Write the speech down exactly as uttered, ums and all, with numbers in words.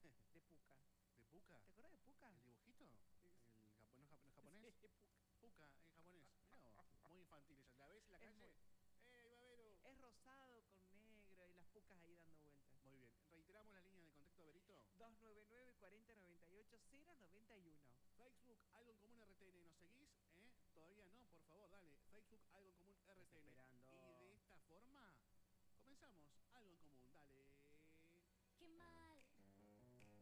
De Puka. ¿De Puka? ¿Te acuerdas de Puka? ¿El dibujito? Sí, ¿El japonés, japonés, japonés? sí, Puka. Puka, en japonés. Mirá vos, muy infantil ella. ¿La ves en la Es muy... calle? ¡Eh, Babero! Es rosado con negro y las pucas ahí dando vueltas. Muy bien. Reiteramos la línea de contacto, Berito. dos nueve nueve, cuarenta, noventa y ocho, cero noventa y uno. Facebook, algo en común R T N. ¿Nos seguís? ¿Eh? Todavía no, por favor, dale. Facebook, algo en común R T N. Esperando. Y de esta forma, comenzamos. Algo en común, dale. Qué mal.